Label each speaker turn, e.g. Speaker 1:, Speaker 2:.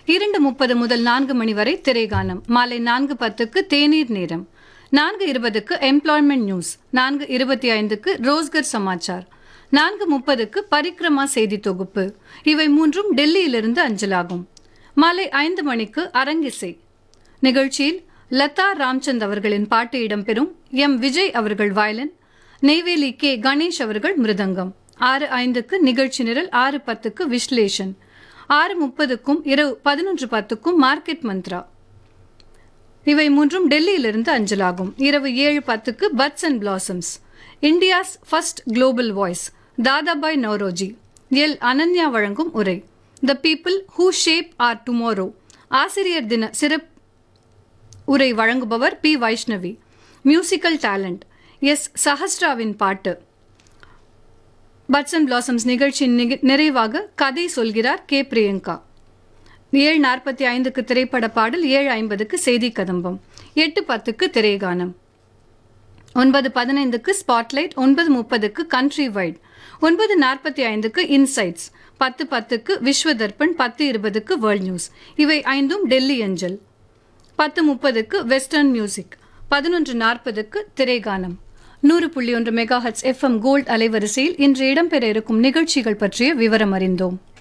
Speaker 1: 2:30 முதல் 4 மணி வரை திரைகானம். மாலை 4:10க்கு தேநீர் நேரம். 4:20க்கு எம்ப்ளாய்மெண்ட் நியூஸ். 4:25க்கு ரோஸ்கர் சமாச்சார். 4:30க்கு பரிக்ரமா செய்தி தொகுப்பு. இவை மூன்றும் டெல்லியிலிருந்து அஞ்சலாகும். மாலை 5 மணிக்கு அரங்கிசை நிகழ்ச்சியில் லதா ராம்சந்த் அவர்களின் பாட்டு இடம்பெறும். எம். விஜய் அவர்கள் வயலின், நெய்வேலி கே. கணேஷ் அவர்கள் மிருதங்கம். 6:05க்கு நிகழ்ச்சி நிரல். 6:10க்கு விஸ்லேஷன். 6:30க்கும் இரவு 11:10க்கும் மார்க்கெட் மந்த்ரா. இவை மூன்றும் டெல்லியிலிருந்து அஞ்சலாகும். இரவு 7:10க்கு puts and blossoms. India's first global voice Dadabhai Nowroji L. Ananya வழங்கும் உரை. The people who shape R tomorrow. ஆசிரியர் தின சிறப்பு உரை வழங்குபவர் B. Vaishnavi. Musical talent S. சஹஸ்ராவின் பாட்டு. பட்ஸ் அண்ட் பிளாசம்ஸ் நிகழ்ச்சியின் நிறைவாக கதை சொல்கிறார் கே. பிரியங்கா. 7:45க்கு திரைப்பட பாடல். 7:50க்கு செய்தி கதம்பம். 8:10க்கு திரைகானம். 9:15க்கு ஸ்பாட்லைட். 9:30க்கு country white. 9:45க்கு இன்சைட்ஸ். 10:10க்கு விஸ்வ தர்ப்பண். 10:20க்கு வேர்ல்ட் நியூஸ். இவை ஐந்தும் டெல்லி அஞ்சல். 10:30க்கு வெஸ்டர்ன் மியூசிக். 11:40க்கு திரைகானம். 100.1 மெகாஹெர்ட்ஸ் FM கோல்ட் அலைவரிசையில் இன்று இடம்பெற இருக்கும் நிகழ்ச்சிகள் பற்றிய விவரம் அறிந்தோம்.